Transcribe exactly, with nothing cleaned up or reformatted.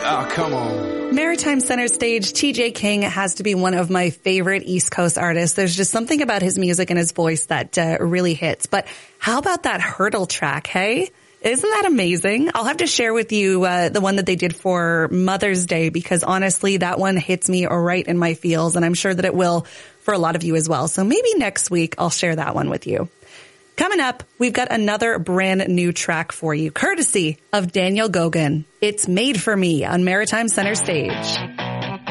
Oh, come on. Maritime Center Stage, T J King has to be one of my favorite East Coast artists. There's just something about his music and his voice that uh, really hits. But how about that Hurdle track, hey? Isn't that amazing? I'll have to share with you uh, the one that they did for Mother's Day, because honestly, that one hits me right in my feels, and I'm sure that it will for a lot of you as well. So maybe next week I'll share that one with you. Coming up, we've got another brand new track for you, courtesy of Daniel Gogan. It's Made for Me on Maritime Center Stage.